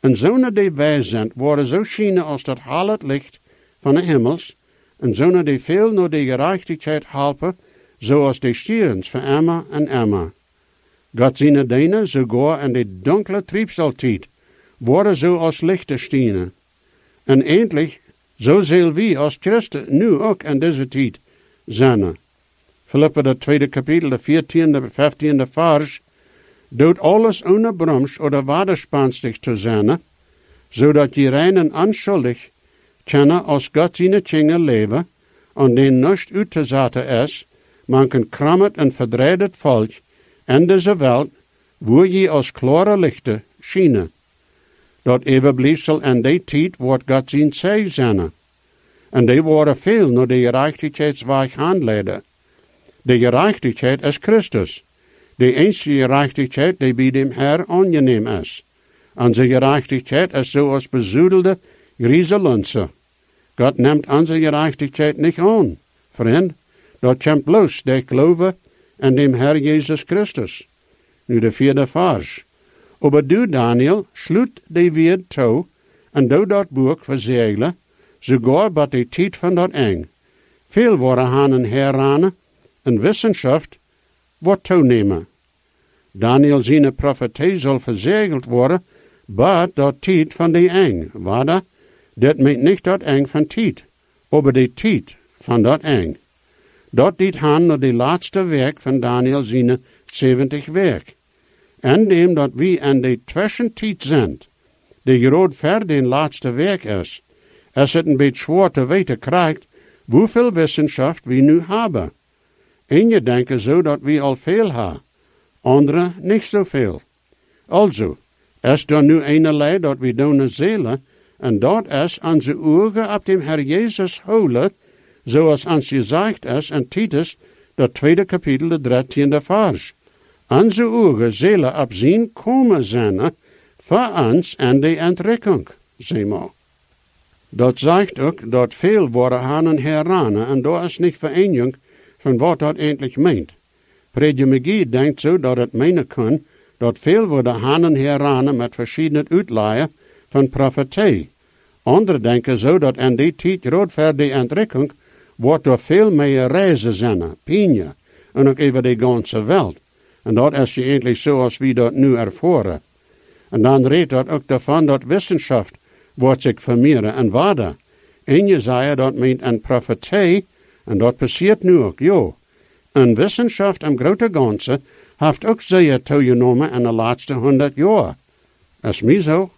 En zonen die wijs zijn, worden zo schijnen als dat hal het licht van de hemels, en zonen die veel naar de gerechtigheid helpen, zoals de stierens van Emma en Emma. God zijn denen, sogar in de donkere triebsaltijd, worden zo als lichte stienen. En eindelijk, zo zullen we als Christen nu ook in deze tijd zijn. Philippa, dat tweede kapitel, de 14e, 15e vers, doet alles ohne bromsch oder waderspanstig te zijn, zodat je rein en onschuldig kennen als God zijn kinderen leven, en den niets uit te zetten is, man kan krammet en verdreid volk in deze wereld, wo je als klare lichten schijnen. Dat evenbliefsel in die tijd wordt God zijn zij zijn. En die worden veel naar de gerechtigheidsweg handleiden. De gerechtigheid is Christus. De enige gerechtigheid die bij dem Herr aangenehm is. Onze gerechtigheid is zoals bezoedelde griezelunse. God neemt onze gerechtigheid niet aan, vriend. Dat komt bloos de geloven in dem Herr Jezus Christus. Nu de 4e vers. Aber du, Daniel, sluit de weer toe, en doe dat boek verzegelen, sogar bij de tijd van dat eng. Veel worden hanen heranen, en wissenschaft wordt toenemen. Daniel zijn profetie zal verzegeld worden, bij dat tijd van de eng. Waarda? Dat meent niet dat eng van tijd, aber de tijd van dat eng. Dat dit han naar de laatste werk van Daniel zijn 70 werk. En dem dat we in de tussentijd zijn, de groot ver den laatste werk is het een beetje zwaar te weten krijgt, hoeveel wissenschaft we nu hebben. En je denken zo dat we al veel hebben, andere niet zoveel. Also, is er nu eenerlei dat we doen zelen, en dat is onze ogen op dem Herr Jezus holen, zoals ons gezegd is in Titus, dat tweede kapitel, de 13e vers. Onze ogen zullen op zijn komen zijn, voor ons en de entrekking, zeg maar. Dat zegt ook dat veel worden hanen heranen, en dat is niet vereniging van wat dat eindelijk meent. Prediologie denkt zo dat het menen kan, dat veel worden hanen heranen met verschillende uitleien van profetie. Anderen denken zo dat in die tijd rood voor de entrekking wordt er veel meer reizen zijn, pinje, en ook over de ganse wereld. En dat is je eindelijk zoals we dat nu ervaren. En dan redt dat ook daarvan dat wetenschap wordt zich vermeerderen en waarde. En je zei dat meent een profetie, en dat passiert nu ook, jo. En wetenschap im grote ganse heeft ook zeer toegenomen in de laatste 100 jaar. Is mij zo.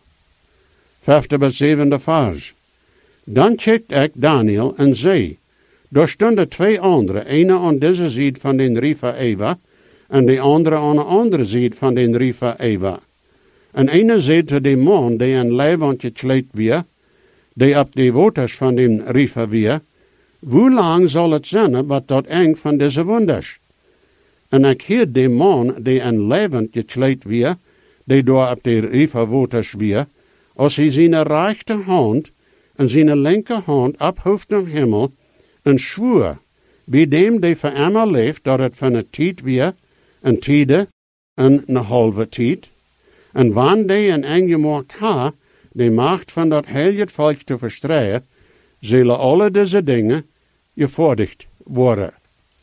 5e bis 7e vers. Dan checkt ik Daniel en zei, daar stonden 2 anderen, ene aan deze zijde van den Riva Eva, en de andere aan de andere zijde van den Riva Eva. En ene zei te de man die een leibandje kleed weer, die op de waters van den Riva weer, hoe lang zal het zijn, wat dat eng van deze wonders? En ik heer de man die een leibandje kleed weer, die door op de Riva waters weer, als hij zijn rechte hand en zijn linker hand ophoeft naar hemel, en schwoer, bij dem die voor immer leeft, dat het van een tijd weer, een tiede en een halve tijd, en wanneer die een engemaakt ha, de macht van dat heilige volk te verstreien, zullen alle deze dingen gevorderd worden.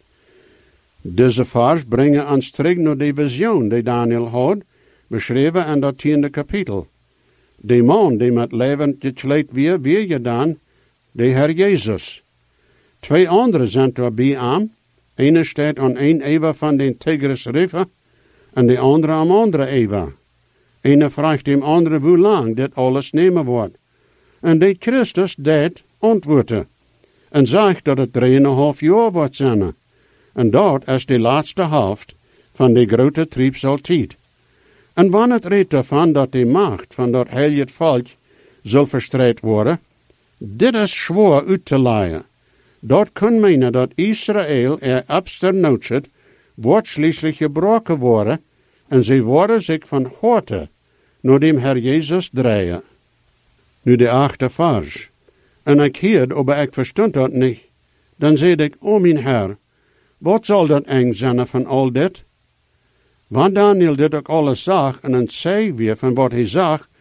Deze vers brengen ons terug naar de visioen die Daniel had, beschreven in dat 10e kapitel. De man die met levend gekleed weer gedaan, de Herr Jezus. 2 anderen zijn erbij aan. Ene staat aan een Eva van den Tigris River en de andere aan andere Eva. Ene vraagt dem andere hoe lang dit alles nemen wordt. En de Christus dat antwoordde. En zegt dat het 3,5 jaar wordt zijn. En dat is de laatste helft van de grote triebsaltijd. En wanneer het redt ervan dat de macht van dat heilige volk zal verstrijd worden, dit is zwaar uit te leiden. Dat kan menen dat Israël absternotset wordt schließlich gebroken worden en ze worden zich van harte naar dem Herr Jezus draaien. Nu de 8e vers. En ik hierd, aber ik verstond dat niet. Dan zei ik, o mijn Herr, wat zal dat eng zijn van al dit? Want Daniel dit ook alles zag en zei weer van wat hij zag,